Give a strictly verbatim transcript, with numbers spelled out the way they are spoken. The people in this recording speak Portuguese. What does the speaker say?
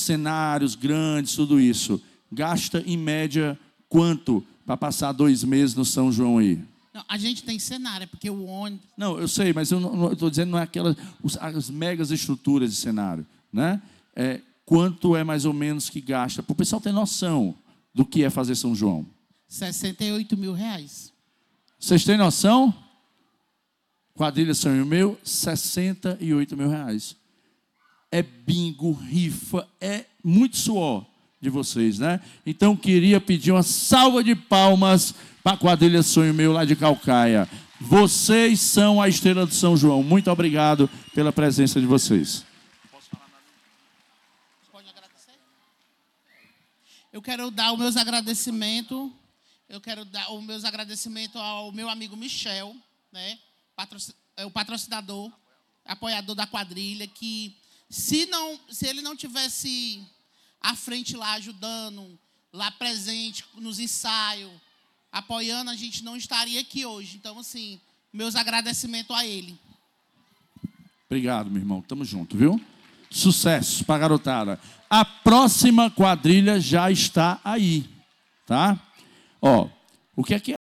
cenários grandes, tudo isso. Gasta, em média, quanto para passar dois meses no São João aí? Não, a gente tem cenário, é porque o ônibus... Não, eu sei, mas eu estou dizendo não é aquelas os, as megas estruturas de cenário, né? É, quanto é mais ou menos que gasta? Para o pessoal ter noção do que é fazer São João. sessenta e oito mil reais. Vocês têm noção? Quadrilha São Meu, sessenta e oito mil reais. É bingo, rifa, é muito suor de vocês, né? Então, queria pedir uma salva de palmas para a Quadrilha Sonho Meu lá de Caucaia. Vocês são a estrela do São João. Muito obrigado pela presença de vocês. Posso falar nada? Pode agradecer? Eu quero dar os meus agradecimentos. Eu quero dar os meus agradecimentos ao meu amigo Michel, né? O patrocinador, apoiador da quadrilha, que se, não, se ele não tivesse à frente lá, ajudando, lá presente nos ensaios, apoiando, a gente não estaria aqui hoje. Então, assim, meus agradecimentos a ele. Obrigado, meu irmão. Tamo junto, viu? Sucesso para a garotada. A próxima quadrilha já está aí, tá? Ó, o que é que